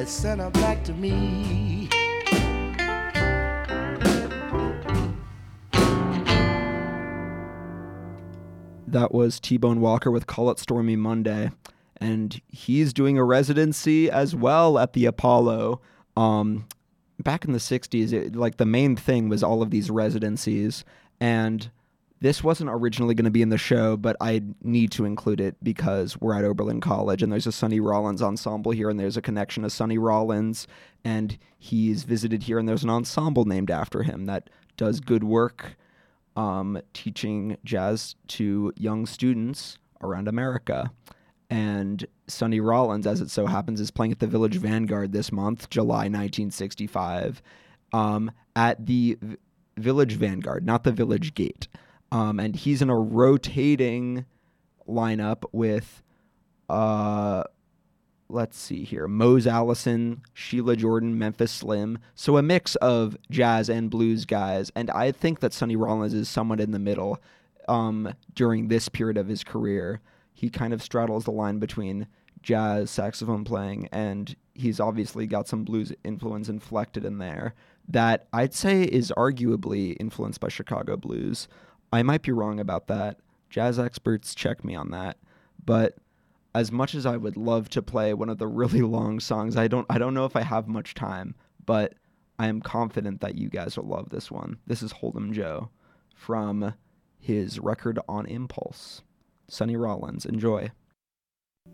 sent her back to me. That was T-Bone Walker with Call It Stormy Monday. And he's doing a residency as well at the Apollo. Back in the 60s, the main thing was all of these residencies. And this wasn't originally going to be in the show, but I need to include it because we're at Oberlin College and there's a Sonny Rollins ensemble here and there's a connection to Sonny Rollins. And he's visited here and there's an ensemble named after him that does good work teaching jazz to young students around America. And Sonny Rollins, as it so happens, is playing at the Village Vanguard this month, July 1965, at the Village Vanguard, not the Village Gate. And he's in a rotating lineup with, let's see here, Mose Allison, Sheila Jordan, Memphis Slim. So a mix of jazz and blues guys. And I think that Sonny Rollins is somewhat in the middle during this period of his career. He kind of straddles the line between jazz, saxophone playing, and he's obviously got some blues influence inflected in there that I'd say is arguably influenced by Chicago blues. I might be wrong about that. Jazz experts check me on that. But as much as I would love to play one of the really long songs, I don't know if I have much time, but I am confident that you guys will love this one. This is Hold'em Joe from his record On Impulse. Sonny Rollins. Enjoy.